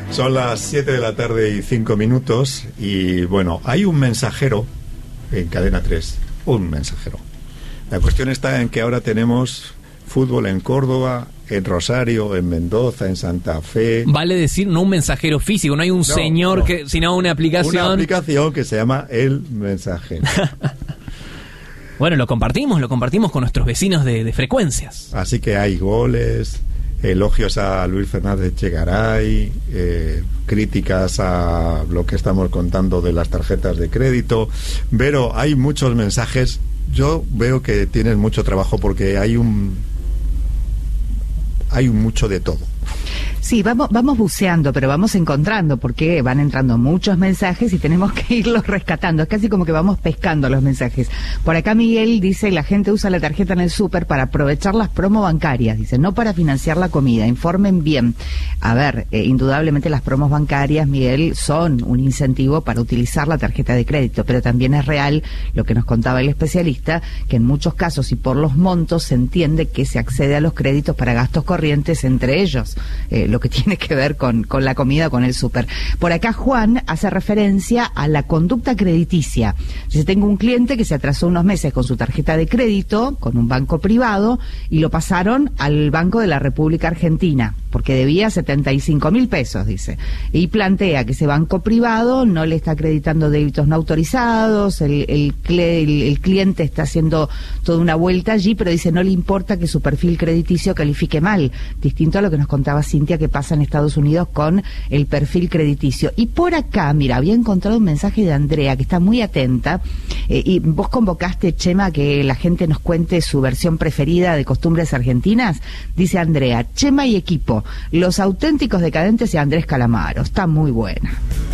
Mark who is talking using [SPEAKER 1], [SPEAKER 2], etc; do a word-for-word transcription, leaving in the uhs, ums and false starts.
[SPEAKER 1] Son las siete de la tarde y cinco minutos y bueno, hay un mensajero en Cadena tres, un mensajero. La cuestión está en que ahora tenemos fútbol en Córdoba, en Rosario, en Mendoza, en Santa Fe.
[SPEAKER 2] Vale decir, no un mensajero físico, no hay un no, señor, no. que sino una aplicación.
[SPEAKER 1] Una aplicación que se llama El Mensajero.
[SPEAKER 2] Bueno, lo compartimos, lo compartimos con nuestros vecinos de, de frecuencias.
[SPEAKER 1] Así que hay goles, elogios a Luis Fernández Chegaray, eh, críticas a lo que estamos contando de las tarjetas de crédito. Pero hay muchos mensajes. Yo veo que tienes mucho trabajo porque hay un hay mucho de todo.
[SPEAKER 3] Sí, vamos, vamos buceando, pero vamos encontrando, porque van entrando muchos mensajes y tenemos que irlos rescatando. Es casi como que vamos pescando los mensajes. Por acá Miguel dice, la gente usa la tarjeta en el súper para aprovechar las promo bancarias, dice, no para financiar la comida, informen bien. A ver, eh, indudablemente las promos bancarias, Miguel, son un incentivo para utilizar la tarjeta de crédito, pero también es real lo que nos contaba el especialista, que en muchos casos y por los montos se entiende que se accede a los créditos para gastos corrientes, entre ellos eh, lo que tiene que ver con, con la comida, con el súper. Por acá Juan hace referencia a la conducta crediticia. Dice, tengo un cliente que se atrasó unos meses con su tarjeta de crédito, con un banco privado, y lo pasaron al Banco de la República Argentina, porque debía setenta y cinco mil pesos, dice. Y plantea que ese banco privado no le está acreditando débitos no autorizados, el, el, el, el cliente está haciendo toda una vuelta allí, pero dice, no le importa que su perfil crediticio califique mal, distinto a lo que nos contaba Cintia que pasa en Estados Unidos con el perfil crediticio. Y por acá, mira, había encontrado un mensaje de Andrea que está muy atenta, eh, y vos convocaste, Chema, a que la gente nos cuente su versión preferida de costumbres argentinas. Dice Andrea, Chema y equipo, los auténticos decadentes de Andrés Calamaro, está muy buena.